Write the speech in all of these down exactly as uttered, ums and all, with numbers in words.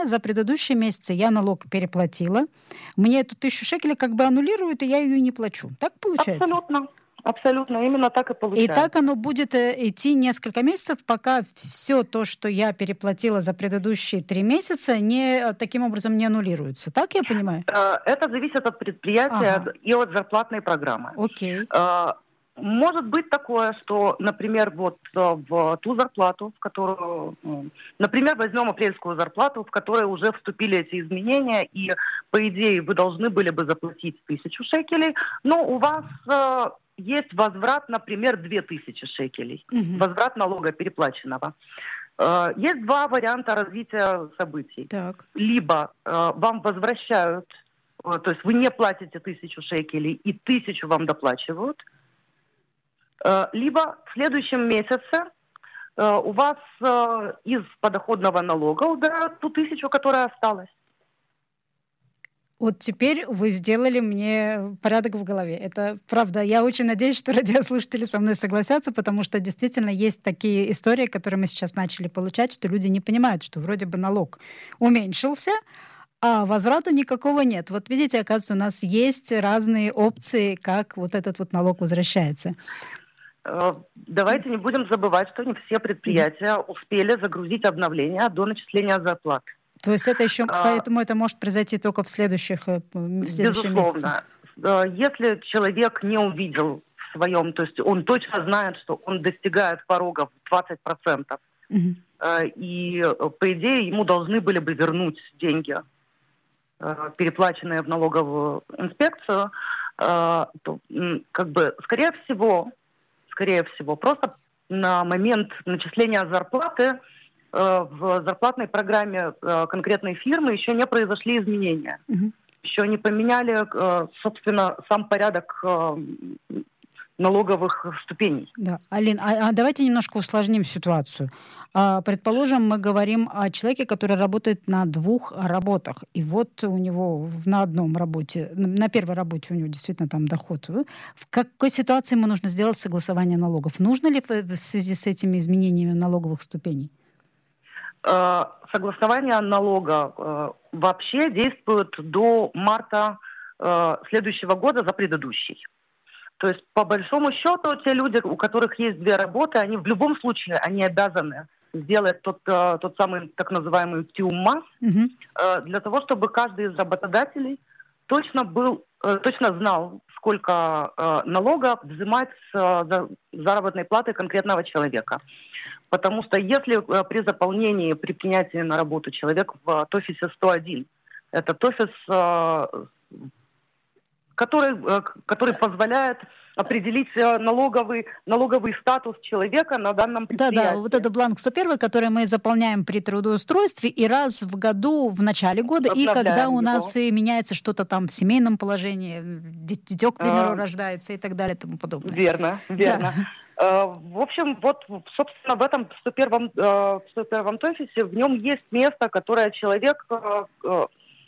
меня за предыдущие месяцы я налог переплатила. Мне эту тысячу шекелей как бы аннулируют, и я ее не плачу. Так получается? Абсолютно. Абсолютно. Именно так и И получается. так оно будет э, идти несколько месяцев, пока все то, что я переплатила за предыдущие три месяца, не, э, таким образом не аннулируется. Так я понимаю? Э, Это зависит от предприятия Ага, и от зарплатной программы. окей. Э, Может быть такое, что, например, вот э, в ту зарплату, в которую, м, например, возьмем апрельскую зарплату, в которой уже вступили эти изменения, и, по идее, вы должны были бы заплатить тысячу шекелей, но у вас э, есть возврат, например, две тысячи шекелей, Мгм. возврат налога переплаченного. Э, Есть два варианта развития событий. Так. Либо э, вам возвращают, э, то есть вы не платите тысячу шекелей, и тысячу вам доплачивают, Э, либо в следующем месяце э, у вас э, из подоходного налога убирают ту тысячу, которая осталась. Вот теперь вы сделали мне порядок в голове. Это правда. Я очень надеюсь, что радиослушатели со мной согласятся, потому что действительно есть такие истории, которые мы сейчас начали получать, что люди не понимают, что вроде бы налог уменьшился, а возврата никакого нет. Вот видите, оказывается, у нас есть разные опции, как вот этот вот налог возвращается. Э, Давайте не будем забывать, что не все Мгм. предприятия успели загрузить обновления до начисления зарплат. То есть это еще, Э, поэтому это может произойти только в следующих, э, м, в следующем месяце. Безусловно. Э, Если человек не увидел в своем, то есть он точно знает, что он достигает порога в двадцать процентов, Мгм. э, и, э, по идее, ему должны были бы вернуть деньги, э, переплаченные в налоговую инспекцию, э, то, м, как бы, скорее всего, скорее всего, просто на момент начисления зарплаты э, в зарплатной программе э, конкретной фирмы еще не произошли изменения. Мгм. Еще не поменяли, э, собственно, сам порядок э, налоговых ступеней. Да, Алин, а, а давайте немножко усложним ситуацию. А, предположим, мы говорим о человеке, который работает на двух работах, и вот у него в- на одном работе, н- на первой работе у него действительно там доход. э, В какой ситуации ему нужно сделать согласование налогов? Нужно ли в, в связи с этими изменениями налоговых ступеней? Э, Согласование налога э, вообще действует до марта э, следующего года за предыдущий. То есть, по большому счету, те люди, у которых есть две работы, они в любом случае они обязаны сделать тот, э, тот самый так называемый тиум-масс, Мгм. э, для того, чтобы каждый из работодателей точно был, э, точно знал, сколько э, налога взимать с э, за- заработной платы конкретного человека. Потому что если э, при заполнении, при принятии на работу человек в ТОФИСе сто один, это ТОФИС, э, который, э, который позволяет определить э, налоговый, налоговый статус человека на данном Да-да, вот предприятии. это бланк сто один, который мы заполняем при трудоустройстве и раз в году, в начале года, и когда Обновляем у нас его. и меняется что-то там в семейном положении, дитё, к примеру, Э, рождается и так далее и тому подобное. Верно, Да. верно. Э, В общем, вот, собственно, в этом сто первом, э, в сто первом ТОФИСе в нем есть место, которое человек, э, э,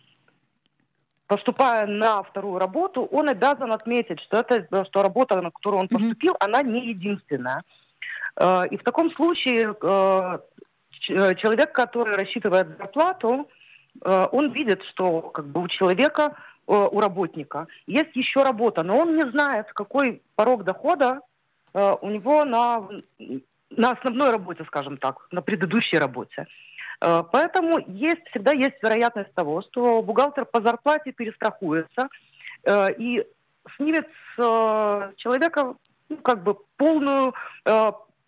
поступая на вторую работу, он обязан отметить, что это, э, что работа, на которую он Мгм. поступил, она не единственная. Э, И в таком случае э, ч- э, человек, который рассчитывает зарплату, э, он видит, что как бы у человека, э, у работника есть еще работа, но он не знает, какой порог дохода э, у него на, на основной работе, скажем так, на предыдущей работе. Э, Поэтому есть, всегда есть вероятность того, что бухгалтер по зарплате перестрахуется э, и снимет с э, человека, ну, как бы полную, э,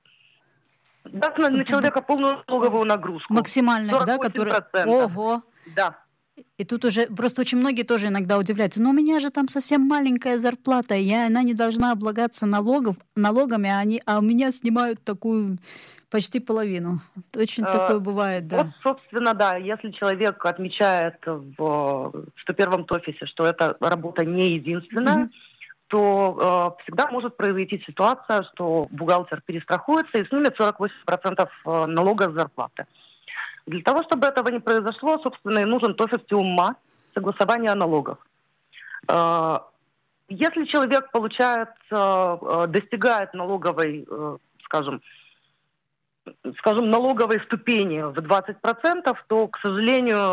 даст на, на Б- б- человека полную э, налоговую нагрузку. Максимальных, сорок да, восемь которые... процентов. Ого! Да. И тут уже просто очень многие тоже иногда удивляются. Но у меня же там совсем маленькая зарплата, я, она не должна облагаться налогов, налогами, а, они, а у меня снимают такую почти половину. Очень Э, такое бывает, Вот, да. собственно, да, если человек отмечает в сто первом ТОФИСе, что эта работа не единственная, Мгм. то э, всегда может произойти ситуация, что бухгалтер перестрахуется и снимет сорок восемь процентов э, налога с зарплаты. Для того, чтобы этого не произошло, собственно, и нужен ТОФИС ТИУМ-МА, согласование налогов. Э, Если человек получает, э, э, достигает налоговой, э, скажем, скажем, налоговой ступени в двадцать процентов, то, к сожалению,